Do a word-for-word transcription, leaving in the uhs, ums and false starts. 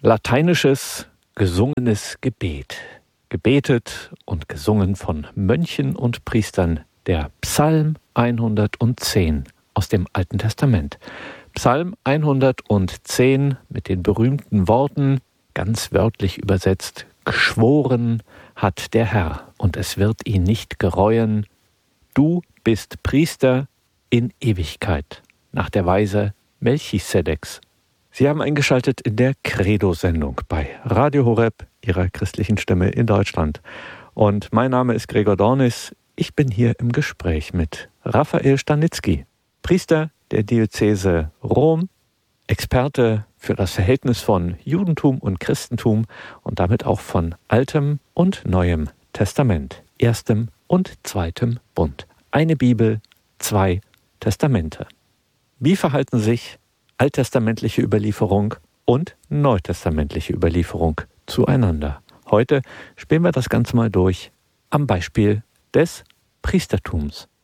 Lateinisches, gesungenes Gebet. Gebetet und gesungen von Mönchen und Priestern. Der Psalm hundertzehn aus dem Alten Testament. Psalm hundertzehn mit den berühmten Worten, ganz wörtlich übersetzt, geschworen hat der Herr, und es wird ihn nicht gereuen. Du bist Priester in Ewigkeit, nach der Weise Melchisedeks. Sie haben eingeschaltet in der Credo-Sendung bei Radio Horeb, Ihrer christlichen Stimme in Deutschland. Und mein Name ist Gregor Dornis. Ich bin hier im Gespräch mit Raphael Stanitzky, Priester der Diözese Rom, Experte für das Verhältnis von Judentum und Christentum und damit auch von Altem und Neuem Testament, Erstem und Zweitem Bund. Eine Bibel, zwei Testamente. Wie verhalten sich alttestamentliche Überlieferung und neutestamentliche Überlieferung zueinander? Heute spielen wir das Ganze mal durch am Beispiel des Priestertums.